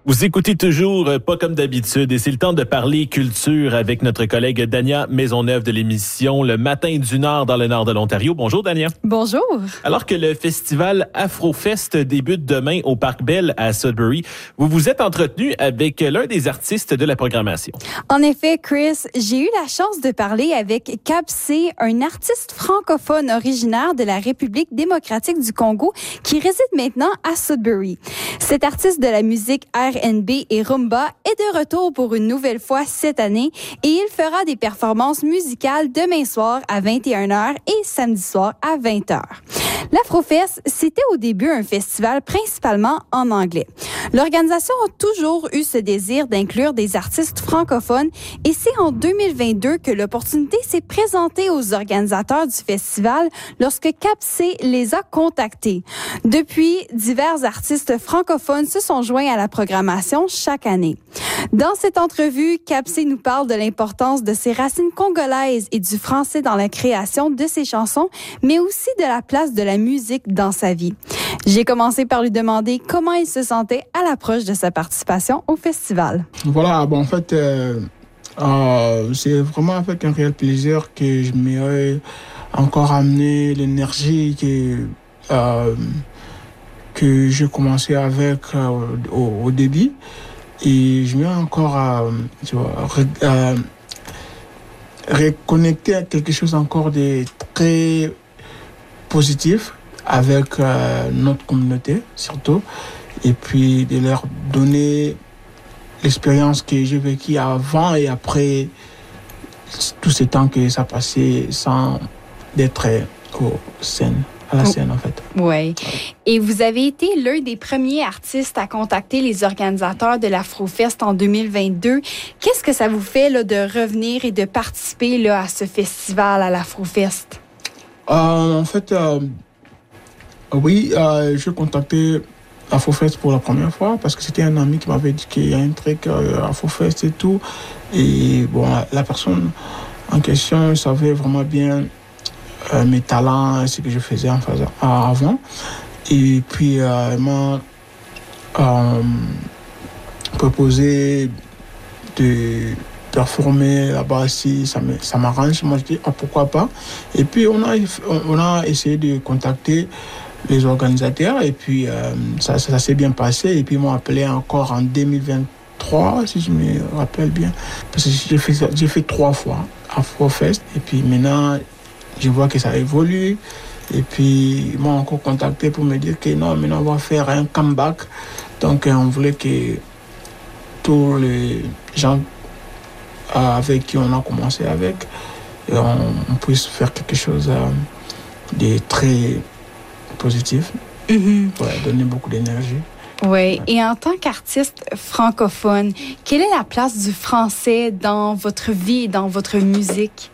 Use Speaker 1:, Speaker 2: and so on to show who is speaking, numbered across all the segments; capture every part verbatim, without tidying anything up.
Speaker 1: Vous écoutez toujours euh, Pas comme d'habitude et c'est le temps de parler culture avec notre collègue Dania Maisonneuve de l'émission Le Matin du Nord dans le nord de l'Ontario. Bonjour Dania.
Speaker 2: Bonjour.
Speaker 1: Alors que le festival Afrofest débute demain au Parc Bell à Sudbury, vous vous êtes entretenu avec l'un des artistes de la programmation.
Speaker 2: En effet, Chris, j'ai eu la chance de parler avec Kapsé, un artiste francophone originaire de la République démocratique du Congo qui réside maintenant à Sudbury. Cet artiste de la musique R and B et rumba est de retour pour une nouvelle fois cette année et il fera des performances musicales demain soir à vingt et une heures et samedi soir à vingt heures. L'Afrofest, c'était au début un festival principalement en anglais. L'organisation a toujours eu ce désir d'inclure des artistes francophones et c'est en deux mille vingt-deux que l'opportunité s'est présentée aux organisateurs du festival lorsque Kapsé les a contactés. Depuis, divers artistes francophones se sont joints à la programmation chaque année. Dans cette entrevue, Kapsé nous parle de l'importance de ses racines congolaises et du français dans la création de ses chansons, mais aussi de la place de la musique dans sa vie. J'ai commencé par lui demander comment il se sentait à l'approche de sa participation au festival.
Speaker 3: Voilà, bon, en fait, euh, euh, c'est vraiment avec un réel plaisir que je m'ai encore amené l'énergie que, euh, que j'ai commencé avec euh, au, au début. Et je viens encore à tu vois, à reconnecter à quelque chose encore de très positif avec euh, notre communauté surtout, et puis de leur donner l'expérience que j'ai vécue avant et après tout ce temps que ça passait sans d'être au scène. À la scène, en fait.
Speaker 2: Oui. Et vous avez été l'un des premiers artistes à contacter les organisateurs de l'Afrofest en deux mille vingt-deux. Qu'est-ce que ça vous fait là, de revenir et de participer là, à ce festival, à l'Afrofest?
Speaker 3: Euh, en fait, euh, oui, euh, j'ai contacté l'Afrofest pour la première fois parce que c'était un ami qui m'avait dit qu'il y a un truc euh, Afrofest et tout. Et bon, la personne en question savait vraiment bien Euh, mes talents, ce que je faisais en faisant, euh, avant. Et puis, euh, elle m'a euh, proposé de performer là-bas si ça, me, ça m'arrange. Moi, je dis, ah, pourquoi pas. Et puis, on a, on a essayé de contacter les organisateurs et puis euh, ça, ça, ça s'est bien passé. Et puis, ils m'ont appelé encore en deux mille vingt-trois, si je me rappelle bien. Parce que j'ai fait, j'ai fait trois fois Afrofest. Et puis, maintenant, je vois que ça évolue. Et puis, ils m'ont encore contacté pour me dire que non, maintenant, on va faire un comeback. Donc, on voulait que tous les gens avec qui on a commencé avec, on, on puisse faire quelque chose de très positif. Mm-hmm. Ouais, donner beaucoup d'énergie.
Speaker 2: Oui. Ouais. Et en tant qu'artiste francophone, quelle est la place du français dans votre vie et dans votre musique?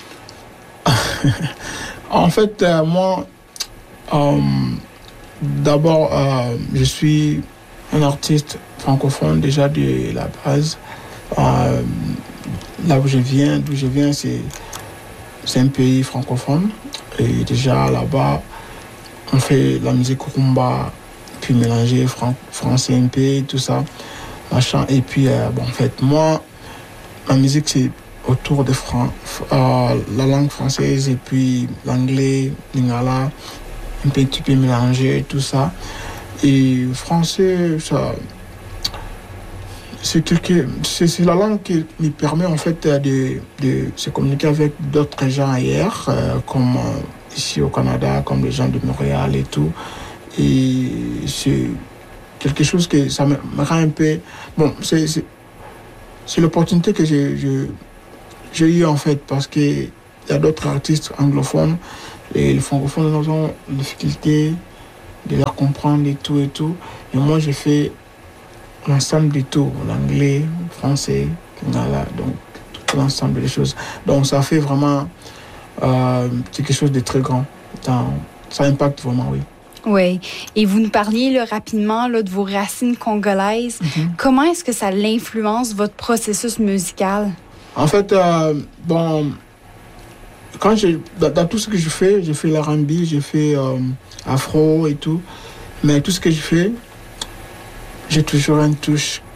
Speaker 3: En fait, euh, moi, euh, d'abord, euh, je suis un artiste francophone déjà de la base. Euh, là où je viens, d'où je viens, c'est, c'est un pays francophone. Et déjà là-bas, on fait la musique rumba, puis mélanger fran- français un peu, tout ça, machin. Et puis, euh, bon, en fait, moi, ma musique, c'est autour de Fran- euh, la langue française et puis l'anglais, lingala, un petit peu mélangé, tout ça. Et français, ça, c'est, quelque, c'est, c'est la langue qui me permet en fait de, de se communiquer avec d'autres gens ailleurs, euh, comme euh, ici au Canada, comme les gens de Montréal et tout. Et c'est quelque chose que ça me, me rend un peu... Bon, c'est, c'est, c'est l'opportunité que j'ai... j'ai J'ai eu en fait parce qu'il y a d'autres artistes anglophones et les francophones ont la difficulté de leur comprendre et tout et tout. Et moi j'ai fait l'ensemble de tout, l'anglais, le français, voilà, donc tout l'ensemble des choses. Donc ça fait vraiment euh, quelque chose de très grand. Dans, ça impacte vraiment, oui.
Speaker 2: Oui. Et vous nous parliez là, rapidement là, de vos racines congolaises. Mm-hmm. Comment est-ce que ça l'influence votre processus musical?
Speaker 3: En fait, euh, bon, quand j'ai, dans, dans tout ce que je fais, j'ai fait l'R and B, j'ai fait euh, afro et tout, mais tout ce que je fais, j'ai toujours une touche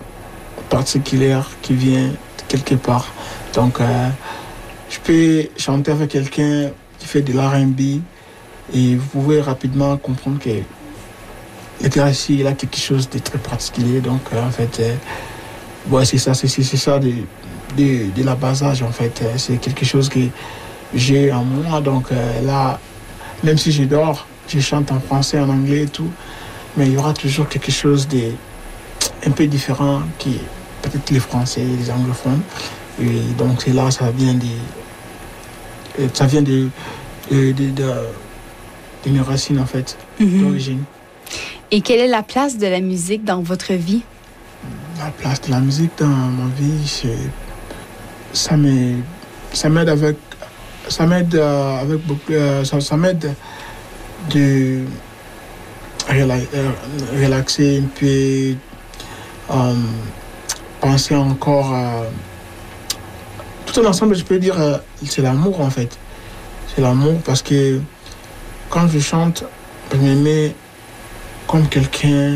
Speaker 3: particulière qui vient de quelque part. Donc, euh, je peux chanter avec quelqu'un qui fait de l'R and B et vous pouvez rapidement comprendre que le gars ici, il a quelque chose de très particulier. Donc, euh, en fait, euh, ouais, c'est ça, c'est, c'est, c'est ça de, de, de la base âge, en fait. C'est quelque chose que j'ai en moi. Donc, euh, là, même si je dors, je chante en français, en anglais et tout, mais il y aura toujours quelque chose de un peu différent qui peut-être les Français, les anglophones. Et donc, c'est là, ça vient de, ça vient de, de, de, de, de mes racines, en fait, mm-hmm. d'origine.
Speaker 2: Et quelle est la place de la musique dans votre vie?
Speaker 3: La place de la musique dans ma vie, c'est, ça m'aide, ça m'aide avec, ça m'aide avec beaucoup, ça, ça m'aide de relaxer un peu, euh, penser encore à tout un ensemble. Je peux dire, euh, c'est l'amour en fait. C'est l'amour parce que quand je chante, je me mets comme quelqu'un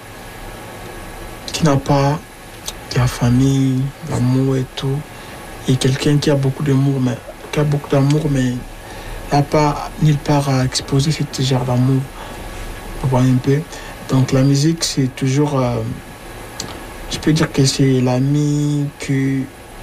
Speaker 3: qui n'a pas de la famille, l'amour et tout, et quelqu'un qui a beaucoup d'amour, mais qui a beaucoup d'amour, mais n'a pas nulle part à exposer ce genre d'amour. Vous voyez un peu. Donc la musique, c'est toujours, euh, je peux dire que c'est l'ami que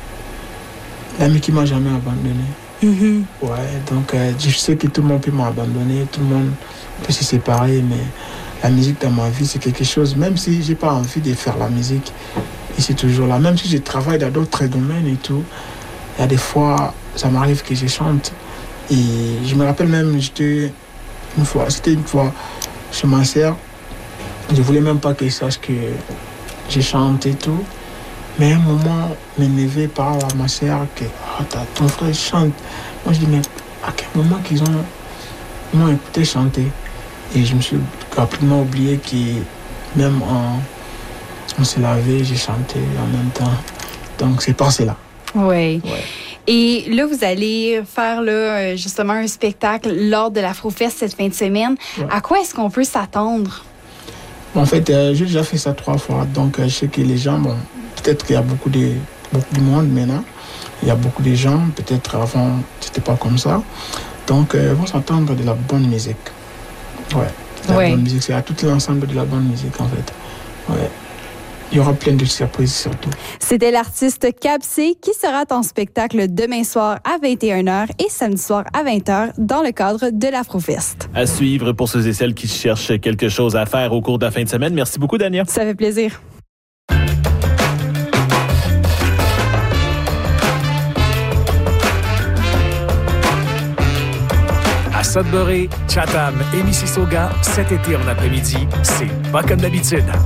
Speaker 3: l'ami qui m'a jamais abandonné. Mm-hmm. Ouais, donc euh, je sais que tout le monde peut m'abandonner, tout le monde peut se séparer, mais la musique dans ma vie, c'est quelque chose, même si j'ai pas envie de faire la musique, et c'est toujours là. Même si je travaille dans d'autres domaines et tout, il y a des fois, ça m'arrive que je chante. Et je me rappelle même, j'étais une fois, c'était une fois chez ma sœur, je voulais même pas qu'elle sache que je chante et tout. Mais à un moment, m'énervé par à ma sœur que oh, ton frère chante. Moi, je dis, mais à quel moment qu'ils ont, ils m'ont écouté chanter? Et je me suis rapidement oublié que même en, on s'est lavé, j'ai chanté en même temps. Donc, c'est passé là.
Speaker 2: Oui. Ouais. Et là, vous allez faire là, justement un spectacle lors de l'Afrofest cette fin de semaine. Ouais. À quoi est-ce qu'on peut s'attendre?
Speaker 3: En fait, euh, j'ai déjà fait ça trois fois. Donc, euh, je sais que les gens, bon, peut-être qu'il y a beaucoup de, beaucoup de monde maintenant. Il y a beaucoup de gens. Peut-être avant, c'était pas comme ça. Donc, euh, ils vont s'attendre de la bonne musique. Ouais. La ouais. bonne musique, c'est à tout l'ensemble de la bonne musique, en fait. Ouais. Il y aura plein de surprises surtout.
Speaker 2: C'était l'artiste Capsé qui sera en spectacle demain soir à vingt et une heures et samedi soir à vingt heures dans le cadre de l'Afrofest.
Speaker 1: À suivre pour ceux et celles qui cherchent quelque chose à faire au cours de la fin de semaine. Merci beaucoup, Dania.
Speaker 2: Ça fait plaisir.
Speaker 4: À Sudbury, Chatham et Mississauga, cet été en après-midi, c'est pas comme d'habitude.